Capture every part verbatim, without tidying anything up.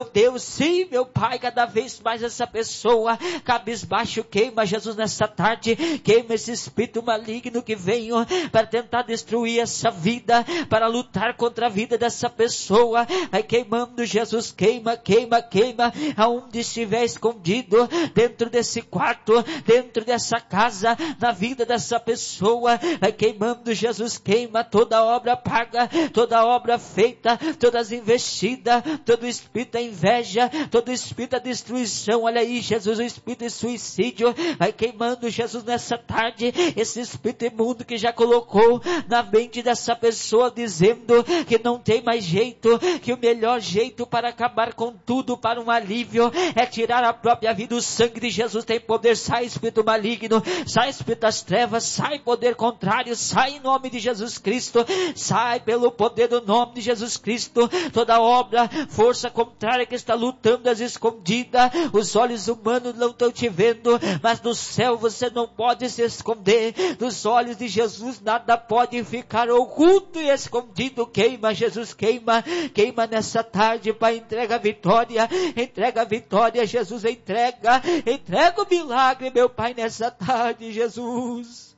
Deus, sim, meu Pai, cada vez mais essa pessoa, cabisbaixo, queima, Jesus, nessa tarde, queima esse espírito maligno que veio para tentar destruir essa vida, para lutar contra a vida dessa pessoa, vai queimando, Jesus, queima, queima, queima, aonde estiver escondido, dentro desse quarto, dentro dessa casa, na vida dessa pessoa, vai queimando, Jesus, queima toda obra paga, toda obra feita, todas investidas, todo espírito da inveja, todo espírito da destruição, olha aí, Jesus, o espírito de suicídio, vai queimando, Jesus, nessa tarde, esse espírito imundo que já colocou na mente dessa pessoa, dizendo que não tem mais jeito, que o melhor jeito para acabar com tudo, para um alívio, é tirar a própria vida. O sangue de Jesus tem poder. Sai espírito maligno, sai espírito das trevas, sai poder contrário, sai em nome de Jesus Cristo, sai pelo poder do nome de Jesus Cristo, toda obra, força contrária que está lutando às escondidas, os olhos humanos não estão te vendo, mas no céu você não pode se esconder, dos olhos de Jesus nada pode ficar oculto e escondido. Queima, Jesus, queima, queima nessa tarde, Pai, entrega a vitória, entrega a vitória, Jesus, entrega, entrega o milagre, meu Pai, nessa tarde, Jesus.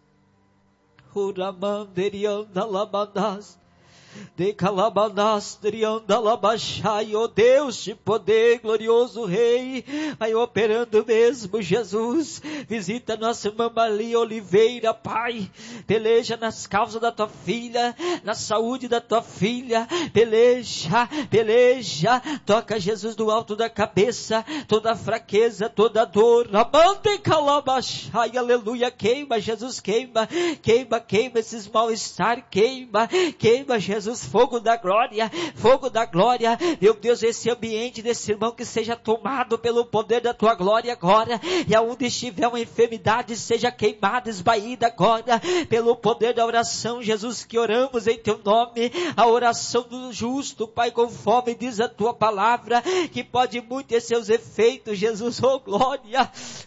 Uramanderianda labadas, de calabanas, trianda labachai, ó Deus de poder, glorioso Rei, vai operando mesmo, Jesus, visita nossa irmã Maria Oliveira, Pai, peleja nas causas da tua filha, na saúde da tua filha, peleja, peleja, toca, Jesus, do alto da cabeça, toda fraqueza, toda dor, amante calabachai, aleluia, queima, Jesus, queima, queima, queima esses mal-estar, queima, queima, Jesus, Jesus, fogo da glória, fogo da glória, meu Deus, esse ambiente desse irmão que seja tomado pelo poder da tua glória agora, e aonde estiver uma enfermidade seja queimada, esbaída agora, pelo poder da oração, Jesus, que oramos em teu nome, a oração do justo, Pai, conforme diz a tua palavra, que pode muito ter seus efeitos, Jesus, oh glória,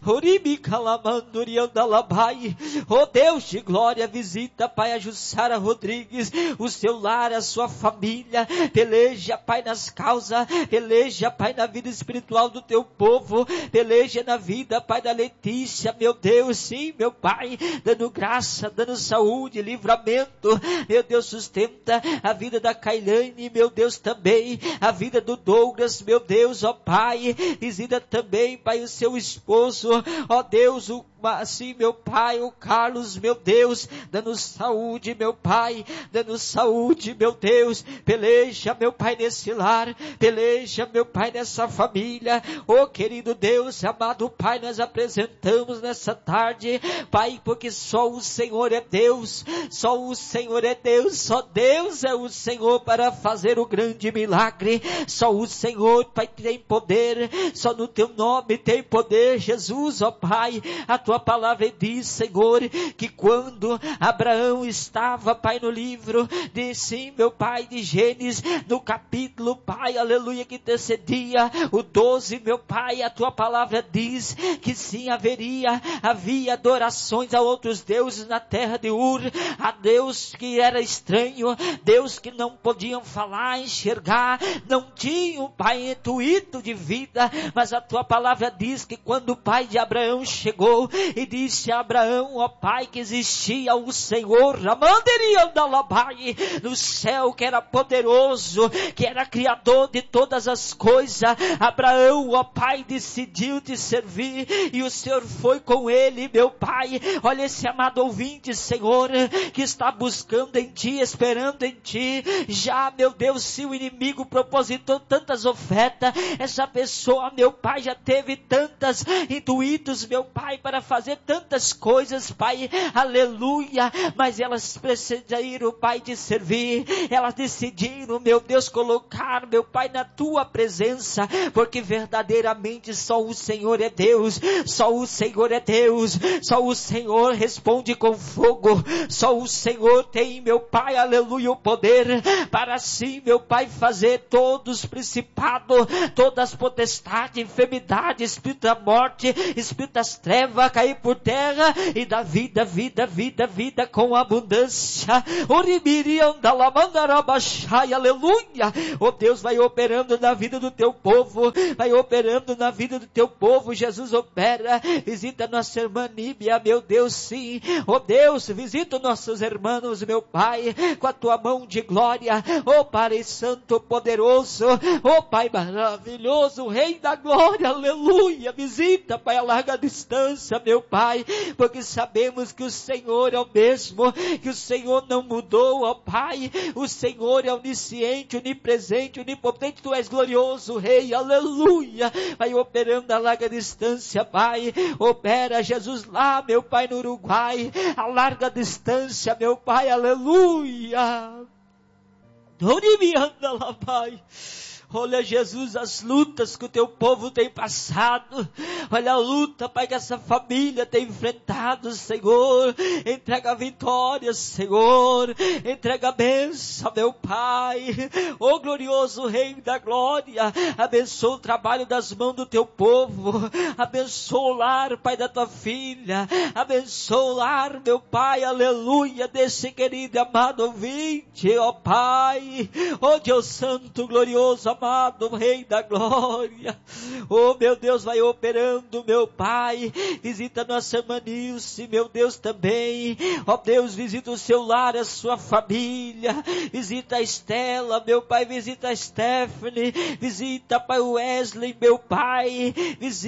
oh Deus de glória, visita, Pai, a Jussara Rodrigues, o seu lar, a sua família, peleja, Pai, nas causas, peleja, Pai, na vida espiritual do teu povo, peleja na vida, Pai, da Letícia, meu Deus, sim, meu Pai, dando graça, dando saúde, livramento, meu Deus, sustenta a vida da Kailane, meu Deus, também, a vida do Douglas, meu Deus, ó Pai, visita também, Pai, o seu esposo, ó Deus, o assim, meu Pai, o Carlos, meu Deus, dando saúde, meu Pai, dando saúde, meu Deus, peleja, meu Pai, nesse lar, peleja, meu Pai, nessa família, oh querido Deus, amado Pai, nós apresentamos nessa tarde, Pai, porque só o Senhor é Deus, só o Senhor é Deus, só Deus é o Senhor para fazer o grande milagre, só o Senhor, Pai, tem poder, só no teu nome tem poder, Jesus, ó Pai, a tua palavra diz, Senhor, que quando Abraão estava, Pai, no livro de sim, meu Pai, de Gênesis, no capítulo, Pai, aleluia, que antecedia o doze, meu Pai, a tua palavra diz que sim, haveria, havia adorações a outros deuses na terra de Ur, a Deus que era estranho, Deus que não podiam falar, enxergar, não tinham, Pai, intuito de vida, mas a tua palavra diz que quando o pai de Abraão chegou e disse a Abraão, ó Pai, que existia o Senhor, no céu, que era poderoso, que era criador de todas as coisas, Abraão, ó Pai, decidiu te servir, e o Senhor foi com ele, meu Pai, olha esse amado ouvinte, Senhor, que está buscando em ti, esperando em ti, já, meu Deus, se o inimigo propositou tantas ofertas, essa pessoa, meu Pai, já teve tantas intuitos, meu Pai, para fazer tantas coisas, Pai, aleluia, mas elas decidiram, Pai, de servir, elas decidiram, meu Deus, colocar, meu Pai, na tua presença, porque verdadeiramente só o Senhor é Deus, só o Senhor é Deus, só o Senhor responde com fogo, só o Senhor tem, meu Pai, aleluia, o poder, para sim, meu Pai, fazer todos os principados, todas as potestades, enfermidades, espírito da morte, espírito das trevas, cair por terra e dá vida, vida, vida, vida com abundância. Aleluia. Oh Deus, vai operando na vida do teu povo, vai operando na vida do teu povo. Jesus opera, visita nossa irmã Níbia, meu Deus, sim. Oh Deus, visita nossos irmãos, meu Pai, com a tua mão de glória. Oh Pai Santo, poderoso, oh Pai maravilhoso, Rei da glória, aleluia. Visita, Pai, a larga distância, meu Pai, porque sabemos que o Senhor é o mesmo, que o Senhor não mudou, ó Pai. O Senhor é onisciente, onipresente, onipotente. Tu és glorioso, Rei, aleluia. Vai operando a larga distância, Pai. Opera, Jesus, lá, meu Pai, no Uruguai, a larga distância, meu Pai, aleluia. Onde me anda lá, Pai? Olha, Jesus, as lutas que o teu povo tem passado. Olha a luta, Pai, que essa família tem enfrentado, Senhor. Entrega a vitória, Senhor. Entrega a bênção, meu Pai. Ô glorioso Rei da glória, abençoa o trabalho das mãos do teu povo. Abençoa o lar, Pai, da tua filha. Abençoa o lar, meu Pai, aleluia, desse querido e amado ouvinte, ó Pai. Ó Deus Santo, glorioso, amado Rei da glória. Oh meu Deus, vai operando, meu Pai. Visita nossa irmã Nilce, meu Deus, também. Ó Deus, visita o seu lar, a sua família. Visita a Estela, meu Pai. Visita a Stephanie. Visita, Pai, Wesley, meu Pai. Visita